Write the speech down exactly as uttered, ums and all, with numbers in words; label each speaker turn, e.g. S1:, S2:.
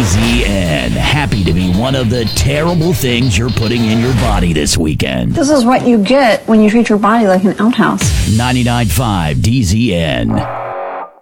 S1: Z N. Happy to be one of the terrible things you're putting in your body this weekend.
S2: This is what you get when you treat your body like an outhouse.
S1: ninety-nine point five D Z N.